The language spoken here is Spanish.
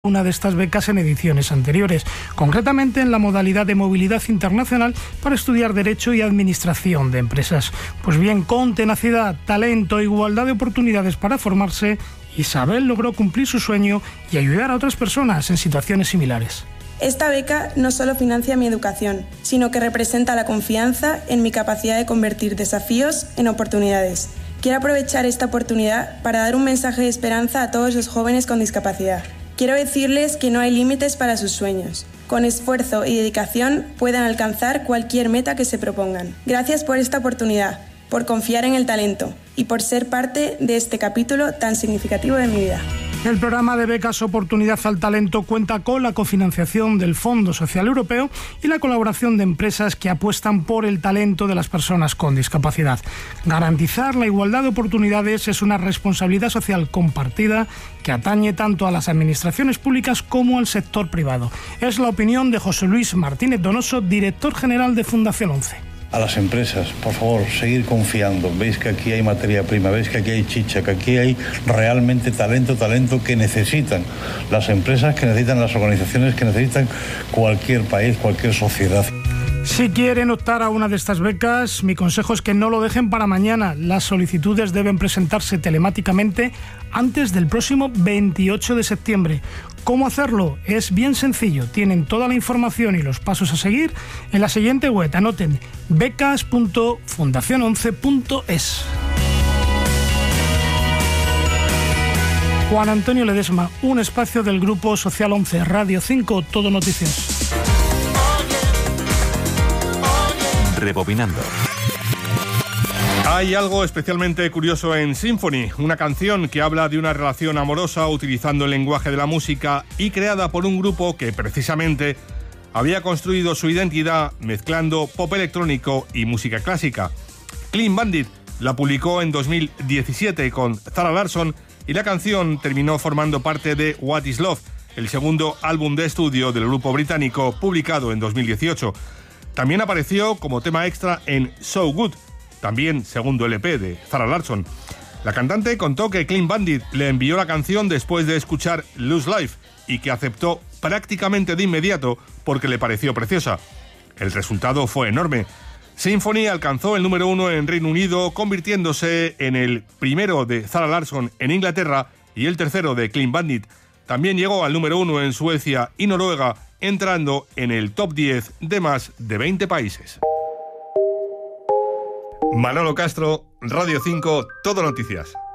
una de estas becas en ediciones anteriores, concretamente en la modalidad de movilidad internacional para estudiar Derecho y Administración de Empresas. Pues bien, con tenacidad, talento e igualdad de oportunidades para formarse, Isabel logró cumplir su sueño y ayudar a otras personas en situaciones similares. Esta beca no solo financia mi educación, sino que representa la confianza en mi capacidad de convertir desafíos en oportunidades. Quiero aprovechar esta oportunidad para dar un mensaje de esperanza a todos los jóvenes con discapacidad. Quiero decirles que no hay límites para sus sueños. Con esfuerzo y dedicación pueden alcanzar cualquier meta que se propongan. Gracias por esta oportunidad, por confiar en el talento y por ser parte de este capítulo tan significativo de mi vida. El programa de becas Oportunidad al Talento cuenta con la cofinanciación del Fondo Social Europeo y la colaboración de empresas que apuestan por el talento de las personas con discapacidad. Garantizar la igualdad de oportunidades es una responsabilidad social compartida que atañe tanto a las administraciones públicas como al sector privado. Es la opinión de José Luis Martínez Donoso, director general de Fundación 11. A las empresas, por favor, seguir confiando. Veis que aquí hay materia prima, veis que aquí hay chicha, que aquí hay realmente talento que necesitan las empresas, que necesitan las organizaciones, que necesitan cualquier país, cualquier sociedad. Si quieren optar a una de estas becas, mi consejo es que no lo dejen para mañana. Las solicitudes deben presentarse telemáticamente antes del próximo 28 de septiembre. ¿Cómo hacerlo? Es bien sencillo. Tienen toda la información y los pasos a seguir en la siguiente web. Anoten: becas.fundacion11.es. Juan Antonio Ledesma, un espacio del Grupo Social 11, Radio 5, Todo Noticias. Rebobinando. Hay algo especialmente curioso en Symphony, una canción que habla de una relación amorosa utilizando el lenguaje de la música y creada por un grupo que precisamente había construido su identidad mezclando pop electrónico y música clásica. Clean Bandit la publicó en 2017 con Zara Larsson y la canción terminó formando parte de What Is Love, el segundo álbum de estudio del grupo británico publicado en 2018. También apareció como tema extra en So Good, también segundo LP de Zara Larsson. La cantante contó que Clean Bandit le envió la canción después de escuchar Loose Life y que aceptó prácticamente de inmediato porque le pareció preciosa. El resultado fue enorme. Symphony alcanzó el número 1 en Reino Unido, convirtiéndose en el primero de Zara Larsson en Inglaterra y el tercero de Clean Bandit. También llegó al número 1 en Suecia y Noruega, entrando en el top 10 de más de 20 países. Manolo Castro, Radio 5, Todo Noticias.